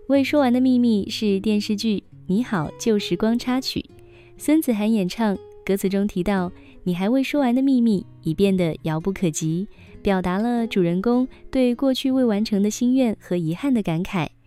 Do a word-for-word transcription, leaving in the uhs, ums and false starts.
未说完的秘密是电视剧《你好旧时光》插曲，孙子涵演唱，歌词中提到你还未说完的秘密已变得遥不可及，表达了主人公对过去未完成的心愿和遗憾的感慨。